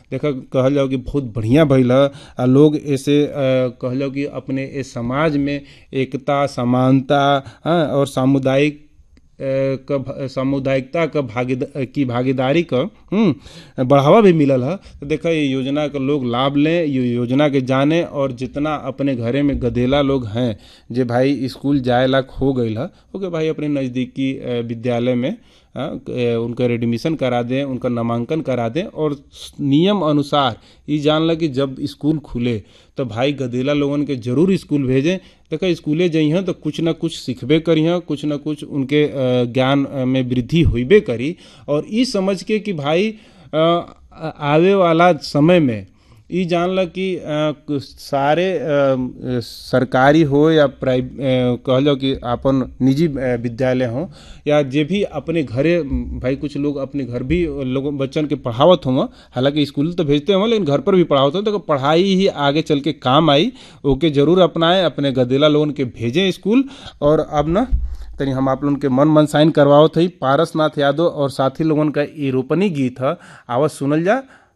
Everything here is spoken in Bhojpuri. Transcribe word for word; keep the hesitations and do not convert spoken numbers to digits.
देखा कहल जाओ कि बहुत बढ़िया भइल ह। आ लोग ऐसे कहल जाओ कि अपने इस समाज में एकता, समानता, हाँ, और सामुदायिक क सामुदायिकता क भागीदा की भागीदारी क हम्म बढ़ावा भी मिलल है। तो देखा ये योजना का लोग लाभ लें, ये योजना के जाने, और जितना अपने घरे में गदेला लोग हैं जे भाई स्कूल जाए लायक हो गई है, ओके भाई अपने नज़दीकी विद्यालय में हाँ, उनका एडमिशन करा दें, उनका नामांकन करा दें, और नियम अनुसार ये जान ल कि जब स्कूल खुले तो भाई गदेला लोगन के जरूर स्कूल भेजें। देखा स्कूले जइहें तो कुछ ना कुछ सीखबे करिहें, कुछ ना कुछ उनके ज्ञान में वृद्धि होइबे करी। और ई समझ के कि भाई आवे वाला समय में ई जान ल कि सारे सरकारी हो या प्राइव कह लो कि अपन निजी विद्यालय हो, या जे भी अपने घरे भाई कुछ लोग अपने घर भी लोगों बच्चन के पढ़ावत हों, हालांकि स्कूल तो भेजते हों लेकिन घर पर भी पढ़ावत हों। तो पढ़ाई ही आगे चल के काम आई, ओके जरूर अपनाएं, अपने गदेला लोगन के भेजें स्कूल। और अब ना तनी हम आप लोगन के मन मन साइन करवाओ थे पारसनाथ यादव और साथी लोगन का ये रोपनी गीत है, आवाज सुनल जा।